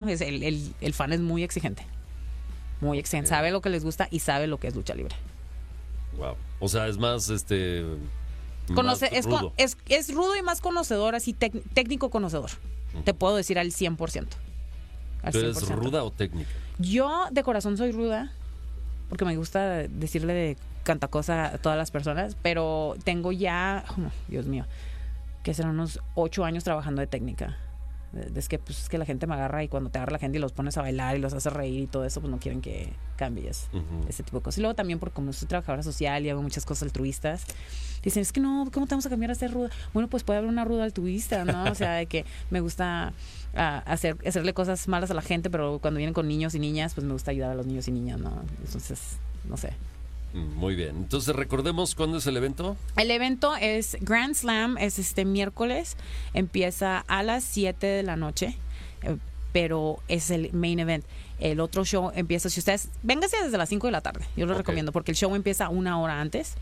el fan es muy exigente. Muy exigente. Sabe lo que les gusta y sabe lo que es lucha libre. Wow. O sea, es más, Conoce, más rudo. Es rudo y más conocedor, así técnico conocedor. Te puedo decir al 100%. ¿Tú eres ruda o técnica? Yo de corazón soy ruda, porque me gusta decirle de cantacosa a todas las personas, pero tengo ya, Dios mío, que serán unos 8 años trabajando de técnica. Es que la gente me agarra, y cuando te agarra la gente y los pones a bailar y los haces reír y todo eso, pues no quieren que cambies ese tipo de cosas. Y luego también, porque como soy trabajadora social y hago muchas cosas altruistas, dicen, es que no, ¿cómo te vamos a cambiar a ser ruda? Bueno, pues puede haber una ruda altruista, ¿no? O sea, de que me gusta hacerle cosas malas a la gente, pero cuando vienen con niños y niñas, pues me gusta ayudar a los niños y niñas, ¿no? Entonces, no sé. Muy bien. Entonces, recordemos cuándo es el evento. El evento es Grand Slam, es este miércoles, empieza a las 7 de la noche, pero es el main event. El otro show empieza, si ustedes, vénganse desde las 5 de la tarde, yo lo recomiendo, porque el show empieza 1 hora antes,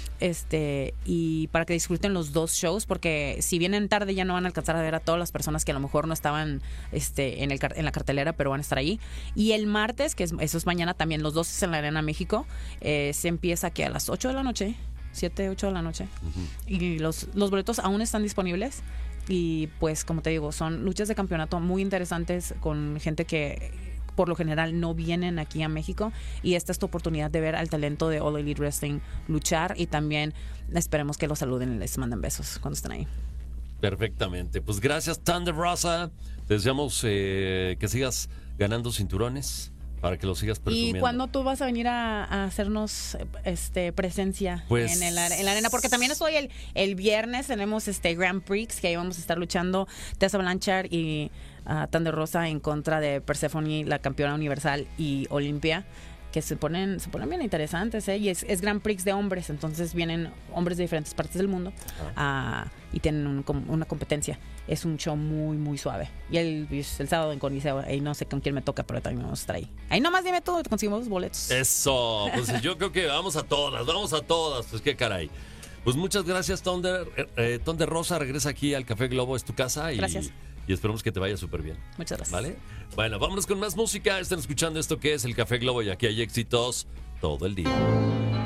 y para que disfruten los 2 shows, porque si vienen tarde ya no van a alcanzar a ver a todas las personas que a lo mejor no estaban en la cartelera, pero van a estar ahí. Y el martes, eso es mañana también, los 2 es en la Arena México, se empieza aquí a las 8 de la noche, 7, 8 de la noche, y los boletos aún están disponibles. Y pues, como te digo, son luchas de campeonato muy interesantes con gente que por lo general no vienen aquí a México, y esta es tu oportunidad de ver al talento de All Elite Wrestling luchar, y también esperemos que los saluden y les manden besos cuando estén ahí. Perfectamente. Pues gracias, Thunder Rosa. Te deseamos que sigas ganando cinturones para que lo sigas presumiendo. ¿Y cuándo tú vas a venir a hacernos presencia pues, en la arena? Porque también estoy el viernes, tenemos Grand Prix, que ahí vamos a estar luchando Tessa Blanchard y Thunder Rosa en contra de Persephone, la campeona universal, y Olimpia, que se ponen bien interesantes, y es Grand Prix de hombres, entonces vienen hombres de diferentes partes del mundo y tienen una competencia. Es un show muy, muy suave. Y el sábado en Coliseo, ahí no sé con quién me toca, pero también vamos a estar ahí. Ahí nomás dime tú, conseguimos los boletos. Eso, pues yo creo que vamos a todas, pues qué caray. Pues muchas gracias, Thunder Rosa, regresa aquí al Café Globo, es tu casa, Gracias. Y esperamos que te vaya súper bien. Muchas gracias. ¿Vale? Bueno, vámonos con más música. Están escuchando esto que es el Café Globo, y aquí hay éxitos todo el día.